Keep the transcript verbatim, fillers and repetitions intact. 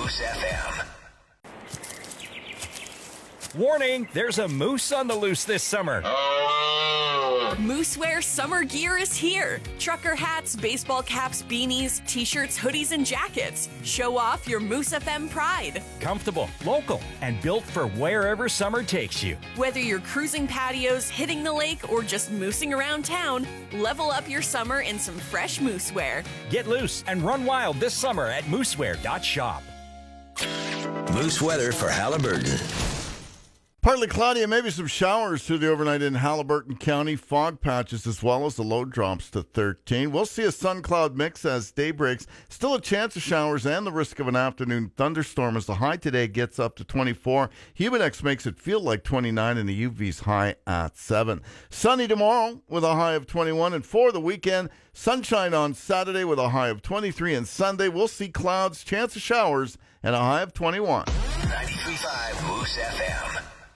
Moose F M. Warning, there's a moose on the loose this summer. Moosewear summer gear is here. Trucker hats, baseball caps, beanies, t-shirts, hoodies, and jackets. Show off your Moose F M pride. Comfortable, local, and built for wherever summer takes you. Whether you're cruising patios, hitting the lake, or just moosing around town, level up your summer in some fresh moosewear. Get loose and run wild this summer at moosewear dot shop. Moose weather for Halliburton. Partly cloudy and maybe some showers through the overnight in Halliburton County. Fog patches as well as the low drops to thirteen. We'll see a sun-cloud mix as day breaks. Still a chance of showers and the risk of an afternoon thunderstorm as the high today gets up to twenty-four. Humidex makes it feel like twenty-nine and the U V's high at seven. Sunny tomorrow with a high of twenty-one. And for the weekend, sunshine on Saturday with a high of twenty-three. And Sunday we'll see clouds, chance of showers, and a high of twenty-one. ninety-three point five Moose F M.